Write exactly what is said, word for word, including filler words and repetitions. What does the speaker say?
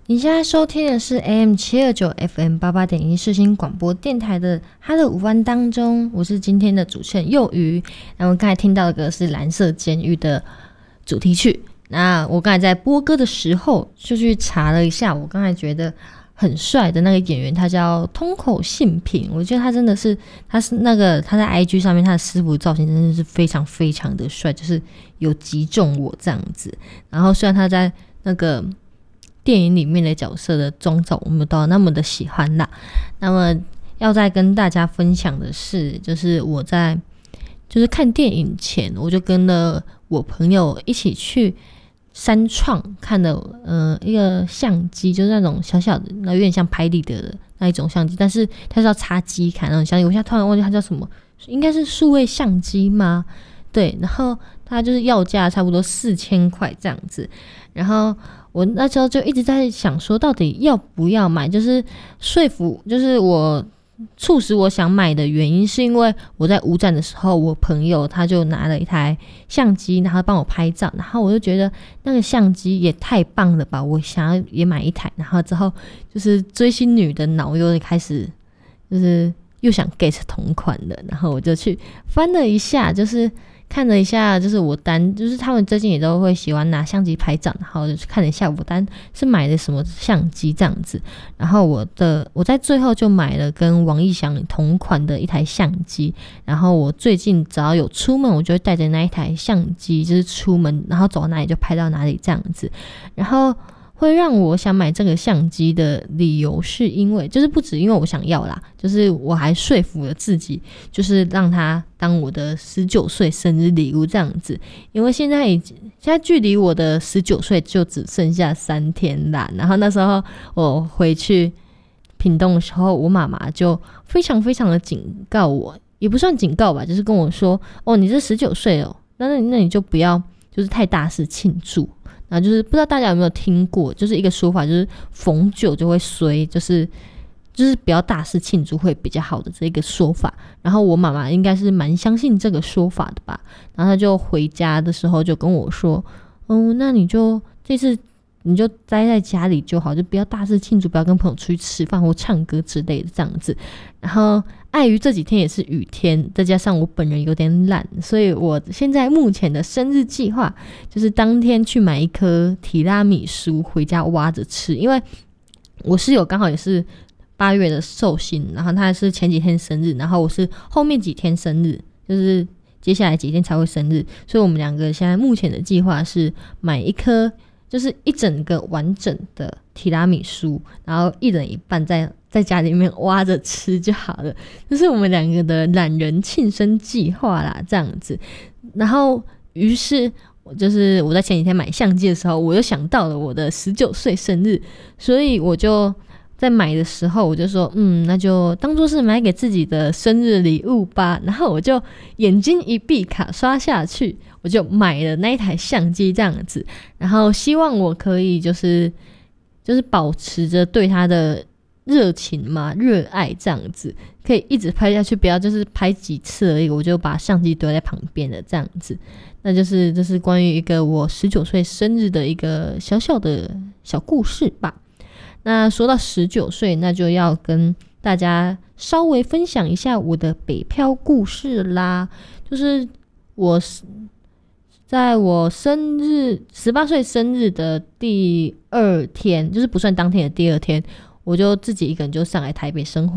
你现在收听的是 A M 七二九 F M 八八点一世新广播电台的哈的午安当中，我是今天的主持人幼鱼。那我刚才听到的歌是蓝色监狱的主题曲。那我刚才在播歌的时候就去查了一下，我刚才觉得很帅的那个演员，他叫通口信平。我觉得他真的是，他是那个他在 I G 上面他的私服造型真的是非常非常的帅，就是有击中我这样子。然后虽然他在那个电影里面的角色的妆造我们都那么的喜欢啦。那么要再跟大家分享的是，就是我在就是看电影前，我就跟了我朋友一起去三创看的呃一个相机，就是那种小小的，那有点像拍立得的那一种相机，但是它是要插机卡那种相机。我现在突然忘记它叫什么，应该是数位相机吗？对，然后它就是要价差不多四千块这样子。然后我那时候就一直在想说，到底要不要买？就是说服，就是我促使我想买的原因，是因为我在舞展的时候，我朋友他就拿了一台相机，然后帮我拍照，然后我就觉得那个相机也太棒了吧，我想要也买一台。然后之后就是追星女的脑又开始就是又想 get 同款的，然后我就去翻了一下，就是看了一下，就是我单，就是他们最近也都会喜欢拿相机拍照，然后就去看了一下我单是买的什么相机这样子。然后我的我在最后就买了跟王义祥同款的一台相机，然后我最近只要有出门，我就会带着那一台相机，就是出门，然后走到哪里就拍到哪里这样子。然后会让我想买这个相机的理由是因为，就是不止因为我想要啦，就是我还说服了自己，就是让它当我的十九岁生日礼物这样子。因为现在已经现在距离我的十九岁就只剩下三天啦。然后那时候我回去屏东的时候，我妈妈就非常非常的警告我，也不算警告吧，就是跟我说，哦，你这十九岁哦，那那那你就不要就是太大肆庆祝。然后就是不知道大家有没有听过，就是一个说法，就是逢九就会衰，就是就是不要大肆庆祝会比较好的这个说法。然后我妈妈应该是蛮相信这个说法的吧，然后她就回家的时候就跟我说，嗯，那你就这次你就待在家里就好，就不要大肆庆祝，不要跟朋友出去吃饭或唱歌之类的这样子。然后碍于这几天也是雨天，再加上我本人有点懒，所以我现在目前的生日计划就是当天去买一颗提拉米苏回家挖着吃。因为我室友刚好也是八月的寿星，然后他是前几天生日，然后我是后面几天生日，就是接下来几天才会生日，所以我们两个现在目前的计划是买一颗就是一整个完整的提拉米苏，然后一人一半在在家里面挖着吃就好了。这是我们两个的懒人庆生计划啦，这样子。然后于是我就是我在前几天买相机的时候，我又想到了我的十九岁生日，所以我就在买的时候我就说，嗯，那就当作是买给自己的生日礼物吧。然后我就眼睛一闭，卡刷下去，我就买了那一台相机这样子。然后希望我可以就是就是保持着对它的热情嘛，热爱这样子，可以一直拍下去，不要就是拍几次而已，我就把相机丢在旁边的这样子。那就是这是关于一个我十九岁生日的一个小小的小故事吧。那说到十九岁，那就要跟大家稍微分享一下我的北漂故事啦。就是我在我生日十八岁生日的第二天，就是不算当天的第二天，我就自己一个人就上来台北生活。